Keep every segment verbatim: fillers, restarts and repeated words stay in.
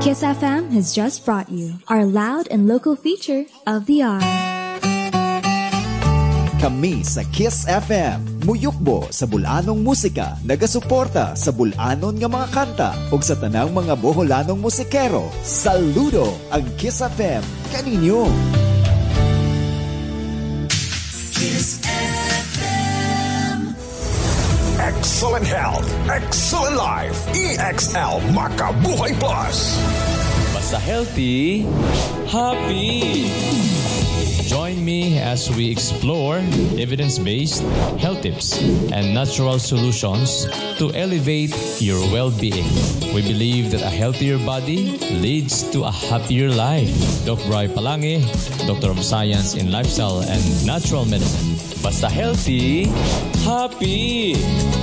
Kiss F M has just brought you our loud and local feature of the hour. Kami sa Kiss F M, muyukbo sa bulanong musika, nagasuporta sa bulanon nga mga kanta ug sa tanang mga boholanong musikero. Saludo ang Kiss F M kaninyo. Kiss F M. Excellent health, excellent life. E X L Makabuhay Plus. Basta healthy, happy. Join me as we explore evidence-based health tips and natural solutions to elevate your well-being. We believe that a healthier body leads to a happier life. Doctor Roy Palangi, Doctor of Science in Lifestyle and Natural Medicine. Basta healthy, happy!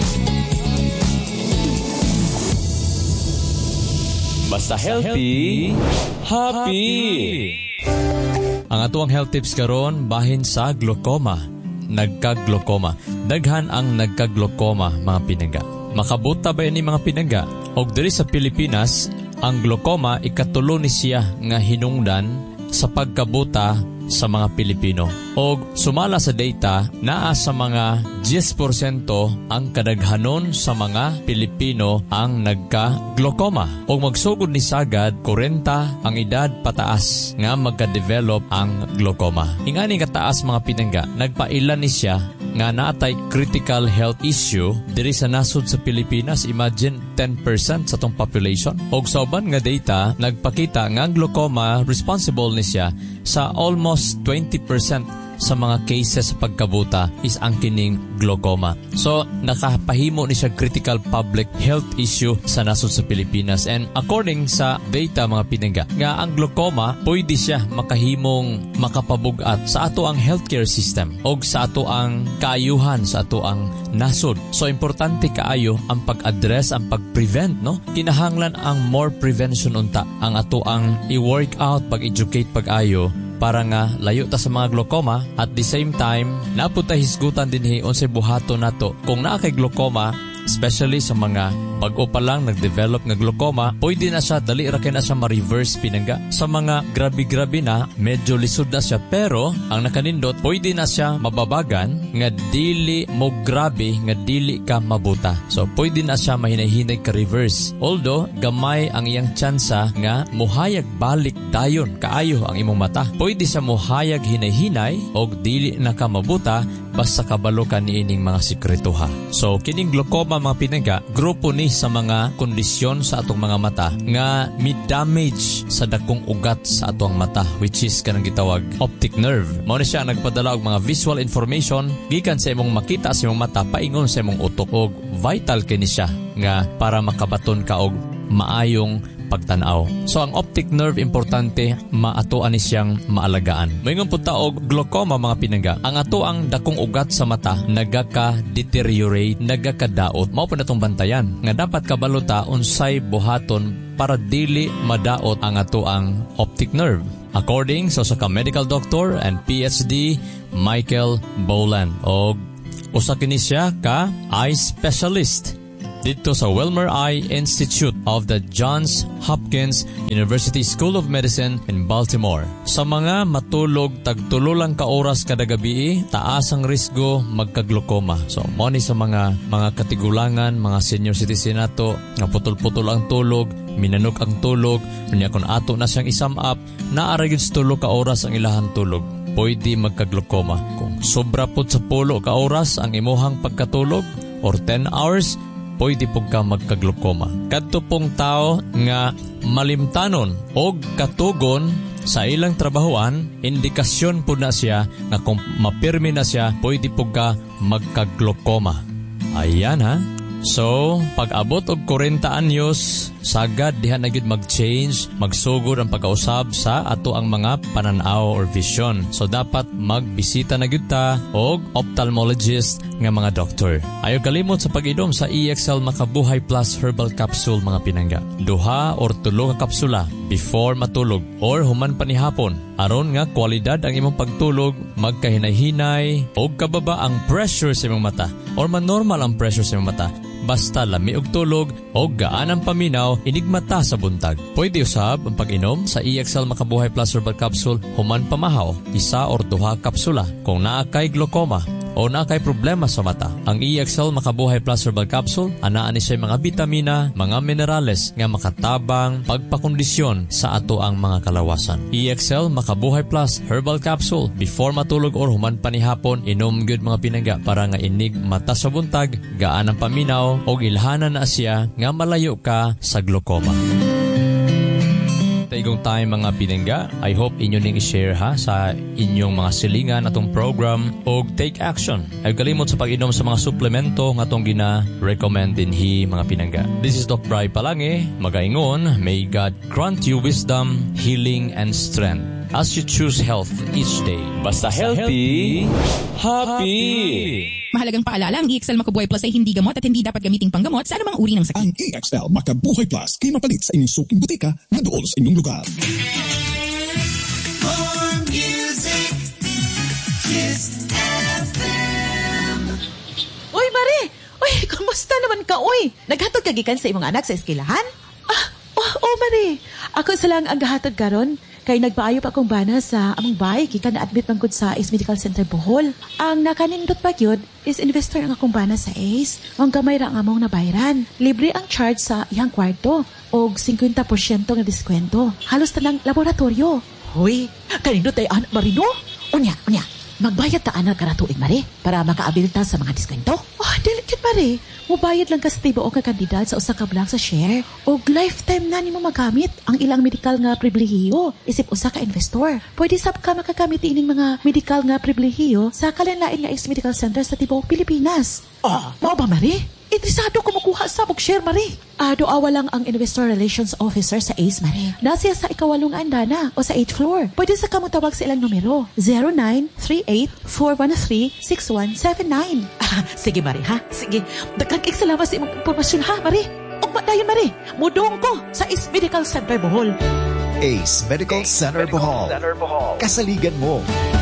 Basta healthy, happy! Ang atuang health tips karon bahin sa glaucoma, nagka-glaucoma. Daghan ang nagka-glaucoma, mga pinangga. Makabuta ba ni mga pinangga? Og diri sa Pilipinas, ang glaucoma ikatulo ni siya nga hinungdan sa pagkabuta sa mga Pilipino. Og sumala sa data, naa sa mga ten percent ang kadaghanon sa mga Pilipino ang nagka-glaucoma. Og magsugod ni sagad, forty ang edad pataas nga magka-develop ang glaucoma. Ingani kataas mga pinangga, nagpailan ni siya nga naatay critical health issue diri sa nasod sa Pilipinas. Imagine ten percent sa tong population. Og sa uban nga data, nagpakita nga ang glaucoma responsible ni siya sa almost twenty percent sa mga cases sa pagkabuta is ang kining glaucoma. So, nakapahimo ni siya critical public health issue sa nasod sa Pilipinas. And according sa data mga pinangga, nga ang glaucoma, pwede siya makahimong makapabugat sa ato ang healthcare system o sa ato ang kaayuhan sa ato ang nasod. So, importante kaayo ang pag-address, ang pag-prevent, no? Kinahanglan ang more prevention unta. Ang ato ang i-work out, pag-educate, pag-ayo, para nga layo ta sa mga glaucoma. At the same time, napunta hisgutan din hi unsay buhaton nato kung naa kay glaucoma, especially sa mga bago pa lang nag-develop nga glaucoma, pwede na siya, dali ra kay na siya ma-reverse pinangga. Sa mga grabe-grabe na, medyo lisod na siya, pero ang nakanindot, pwede na siya mababagan nga dili mo grabe, nga dili ka mabuta. So, pwede na siya mahinay-hinay ka reverse. Although, gamay ang iyang tsansa nga muhayag balik dayon kaayo ang imong mata. Pwede siya muhayag hinay-hinay o dili na ka mabuta basta kabalo ka niining mga sikretuha. So, kining glaucoma mga pinangga, grupo ni sa mga kondisyon sa atong mga mata nga mi-damage sa dakong ugat sa atong mata, which is kanang gitawag optic nerve. Mao ni siya nagpadala og mga visual information gikan sa imong makita sa imong mata paingon sa imong utok, og vital kini siya nga para makabaton ka og maayong pagtanaw. So ang optic nerve importante maatuan ni siyang maalagaan. Moingon pud ta og glaucoma mga pinangga. Ang ato ang dakong ugat sa mata nagaka-deteriorate, nagakadaot. Mao pud natong bantayan nga dapat kabalo ta unsay buhaton para dili madaot ang ato ang optic nerve. According sa so, sa medical doctor and P H D Michael Boland, og usa kini siya ka eye specialist dito sa Wilmer Eye Institute of the Johns Hopkins University School of Medicine in Baltimore. Sa mga matulog tagtulo lang ka oras kada gabi, taas ang risgo magka-glaucoma. So, mo ni sa mga mga katigulangan, mga senior citizen nato, nga putol-putol ang tulog, minanok ang tulog, unya kun ato na siyang isum up, naara gyud sa tulo ka oras ang ilahang tulog, pwede magka-glaucoma. Kung sobra pud sa pulo ka oras ang imuhang pagkatulog or ten hours, pwede po ka magka-glaucoma. Kadto pong tao nga malimtanon o katugon sa ilang trabahoan, indikasyon po na siya na kung mapirmi na siya, pwede po ka magka-glaucoma. Ayan ha. So, pag-abot og forty anyos, sagad diha na gyud mag-change, magsugod ang pagkausab sa ato ang mga pananaw or vision. So, dapat magbisita na gyud ta og ophthalmologist nga mga doktor. Ayaw kalimot sa pag-idom sa E X L Makabuhay Plus Herbal Capsule mga pinangga. Duha or tulo ka kapsula before matulog or human panihapon. Aron nga kwalidad ang imong pagtulog, magkahinay-hinay o kababa ang pressure sa imong mata or man-normal ang pressure sa imong mata. basta lami og tulog o gaan ang paminaw inigmata sa buntag. Pwede usab ang pag-inom sa E X L Makabuhay Plus Herbal Capsule human pamahaw, isa or duha kapsula. Kung naa kay glaucoma o na kay problema sa mata, ang E X L Makabuhay Plus Herbal Capsule anaan ni siya mga bitamina, mga minerales nga makatabang pagpakondisyon sa ato ang mga kalawasan. E X L Makabuhay Plus Herbal Capsule before matulog or human panihapon, inom gyud mga pinangga para nga inig mata sa buntag, gaan ang paminaw o ilhanan na siya nga malayo ka sa glaucoma. Igong time mga pinangga, I hope inyo ning i-share ha sa inyong mga silingan atong program o take action. Ay kalimot sa pag-inom sa mga suplemento nga atong gina-recommend din hi mga pinangga. This is Doc Bri Palange, magaingon, may God grant you wisdom, healing, and strength as you choose health each day. Basta healthy, happy! Mahalagang paalala, ang E X L Makabuhay Plus ay hindi gamot at hindi dapat gamiting panggamot sa anumang uri ng sakit. Ang E X L Makabuhay Plus kay mapalit sa inyong suking butika na dool sa inyong lugar. More music, Kiss F M. Uy, Mari! Uy, kumusta naman ka, uy? Naghatod kagikan sa imong anak sa eskwelahan? Ah, oh, oh, Mari. Ako sa lang ang gahatod karon. Kay nagpaayo pa akong bana sa among bahay, kika na-admit man gud sa Ace Medical Center Bohol. Ang nakanindot pa gyud is investor ang akong bana sa Ace. Ang gamay ra ang among nabayran. Libre ang charge sa iyang kwarto og fifty percent nga diskwento. Halos tanang laboratorio. Hoy, kanindot ay anak Marino? Unya, unya. Magbayad ta anak ka na tuig, Mari, para makaabil ta sa mga diskwento. Oh, delicate, Mari. Mubayad lang ka sa tiba o ka kandidat sa usa ka blank sa share. O lifetime na nimo magamit ang ilang medical nga pribilehiyo isip usa ka investor. Pwede sab ka makagamit ining mga medical nga pribilehiyo sa kalanlain nga Ace Medical Center sa tibuok Pilipinas. Ah, mao ba, Mari? Interesado ko makuha sa share, Mari. Ah, doawa lang ang Investor Relations Officer sa Ace, Mari. Nasiya sa ikawalong andana o sa eighth floor. Pwede sa kamong tawag sa ilang numero. zero nine three eight four one three six one seven nine. Ah, sige, Mari, ha? Sige. Dagkag salamat sa imong impormasyon, ha, Mari? Ugma dayon, Mari. Mudong ko sa Ace Medical Center Bohol. Ace Medical Center Bohol. Kasaligan mo.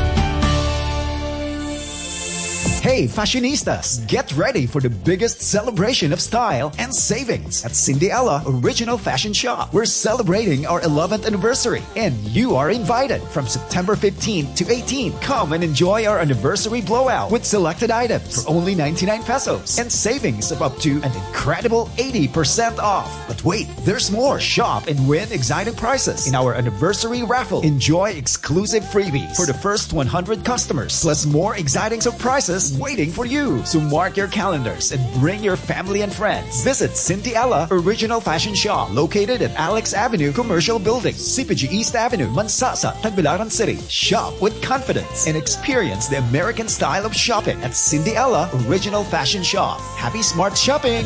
Hey, fashionistas! Get ready for the biggest celebration of style and savings at Cindy-Ella Original Fashion Shop. We're celebrating our eleventh anniversary, and you are invited from September fifteenth to eighteenth. Come and enjoy our anniversary blowout with selected items for only ninety-nine pesos and savings of up to an incredible eighty percent off. But wait, there's more. Shop and win exciting prizes in our anniversary raffle. Enjoy exclusive freebies for the first one hundred customers, plus more exciting surprises waiting for you. So mark your calendars and bring your family and friends. Visit Cindy-Ella Original Fashion Shop, located at Alex Avenue Commercial Building, C P G East Avenue, Mansasa, Tagbilaran City. Shop with confidence and experience the American style of shopping at Cindy-Ella Original Fashion Shop. Happy smart shopping!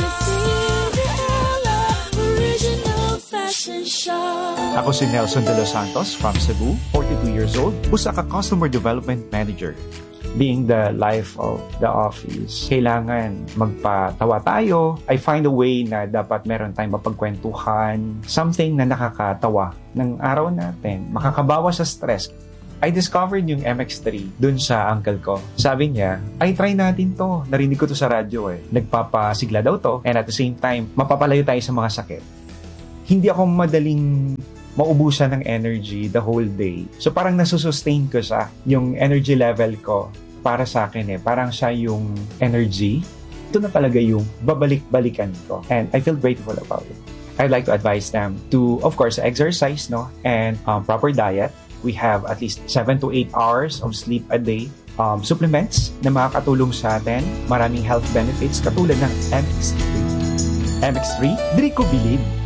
Ako si Nelson De Los Santos from Cebu, forty-two years old, usa ka Customer Development Manager. Being the life of the office, kailangan magpatawa tayo. I find a way na dapat meron tayong mapagkwentuhan, something na nakakatawa ng araw natin, makakabawas sa stress. I discovered yung M X three dun sa uncle ko. Sabi niya, ay try natin to. Narinig ko to sa radyo eh. Nagpapasigla daw to, and at the same time, mapapalayo tayo sa mga sakit. Hindi ako madaling maubusan ng energy the whole day. So parang nasusustain ko siya, yung energy level ko para sa akin eh. Parang siya yung energy. Ito na talaga yung babalik-balikan ko. And I feel grateful about it. I'd like to advise them to, of course, exercise, no? And um, proper diet. We have at least seven to eight hours of sleep a day. Um, supplements na makakatulong sa atin. Maraming health benefits katulad ng M X three. M X three, diri ko bilib.